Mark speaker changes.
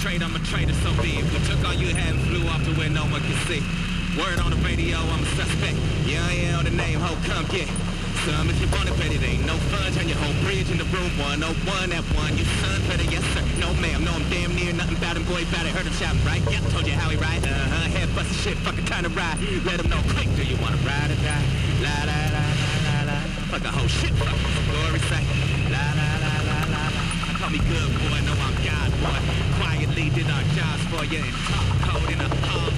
Speaker 1: trade, I'm a traitor, so be it. We took all you had and flew off to where no one can see. Word on the radio, I'm a suspect. Yeah, on the name, ho, come get some if you want it, but it ain't no fun. Turn your whole bridge into room 101 at one. You son better, yes sir. No ma'am, no I'm damn near nothing about him, boy, about it. Heard him shouting, right? Yep, told you how he ride. Head bustin' shit, fucking time to ride. Let him know quick, do you wanna ride or die? La la la la la la. Fuck the whole shit, fuck the glory say. La la la la la la. Call me good boy, know I'm God boy. Quietly did our jobs for you and talk code in a hall.